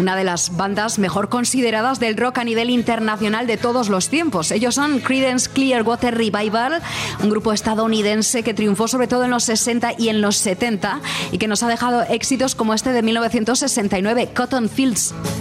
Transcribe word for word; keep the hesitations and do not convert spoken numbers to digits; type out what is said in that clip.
una de las bandas mejor consideradas del rock a nivel internacional de todos los tiempos. Ellos son Creedence Clearwater Revival, un grupo estadounidense que triunfó sobre todo en los sesenta y en los setenta y que nos ha dejado éxitos como este de mil novecientos sesenta y nueve, Cotton Fields.